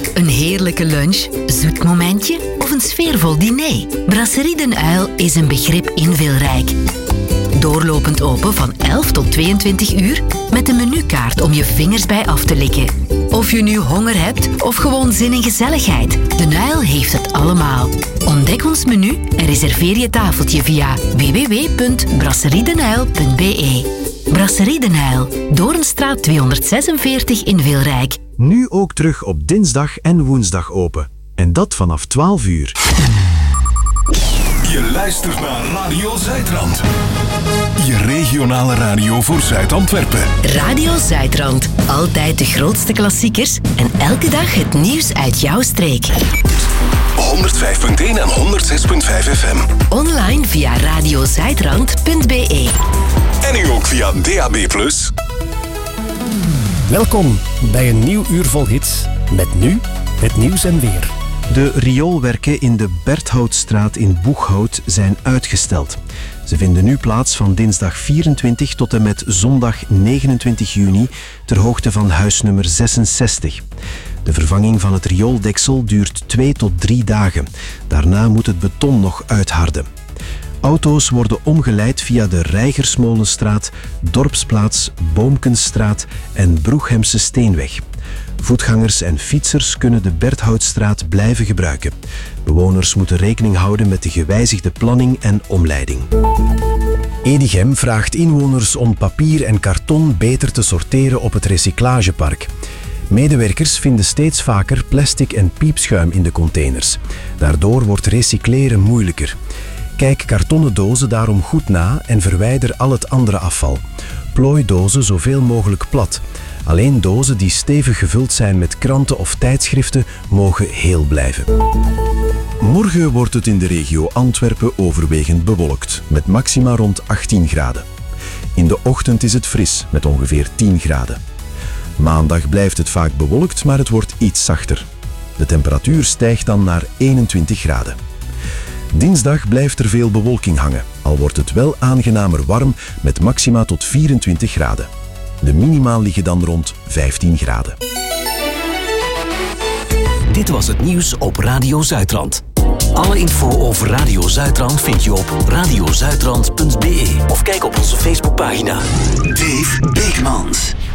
Een heerlijke lunch, zoet momentje of een sfeervol diner? Brasserie Den Uil is een begrip in Wilrijk. Doorlopend open van 11 tot 22 uur met een menukaart om je vingers bij af te likken. Of je nu honger hebt of gewoon zin in gezelligheid, Den Uil heeft het allemaal. Ontdek ons menu en reserveer je tafeltje via www.brasseriedenuil.be. Brasserie Den Uil, Doornstraat 246 in Wilrijk. Nu ook terug op dinsdag en woensdag open. En dat vanaf 12 uur. Je luistert naar Radio Zuidrand. Je regionale radio voor Zuid-Antwerpen. Radio Zuidrand. Altijd de grootste klassiekers en elke dag het nieuws uit jouw streek. 105.1 en 106.5 FM. Online via radiozuidrand.be. En nu ook via DAB+. Welkom bij een nieuw uur vol hits. Met nu het nieuws en weer. De rioolwerken in de Berthoutstraat in Boeghout zijn uitgesteld. Ze vinden nu plaats van dinsdag 24 tot en met zondag 29 juni ter hoogte van huisnummer 66. De vervanging van het riooldeksel duurt 2 tot 3 dagen. Daarna moet het beton nog uitharden. Auto's worden omgeleid via de Reigersmolenstraat, Dorpsplaats, Boomkenstraat en Broeghemse Steenweg. Voetgangers en fietsers kunnen de Berthoutstraat blijven gebruiken. Bewoners moeten rekening houden met de gewijzigde planning en omleiding. Edichem vraagt inwoners om papier en karton beter te sorteren op het recyclagepark. Medewerkers vinden steeds vaker plastic en piepschuim in de containers. Daardoor wordt recycleren moeilijker. Kijk kartonnen dozen daarom goed na en verwijder al het andere afval. Plooi dozen zoveel mogelijk plat. Alleen dozen die stevig gevuld zijn met kranten of tijdschriften mogen heel blijven. Morgen wordt het in de regio Antwerpen overwegend bewolkt, met maxima rond 18 graden. In de ochtend is het fris, met ongeveer 10 graden. Maandag blijft het vaak bewolkt, maar het wordt iets zachter. De temperatuur stijgt dan naar 21 graden. Dinsdag blijft er veel bewolking hangen, al wordt het wel aangenamer warm met maxima tot 24 graden. De minima liggen dan rond 15 graden. Dit was het nieuws op Radio Zuidrand. Alle info over Radio Zuidrand vind je op radiozuidrand.be of kijk op onze Facebookpagina. Dave Beekmans.